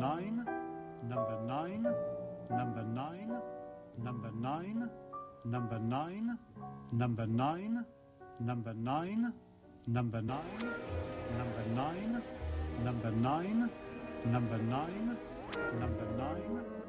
nine, number nine, number nine, number nine, number nine, number nine, number nine, number nine, number nine, number nine, number nine, number nine.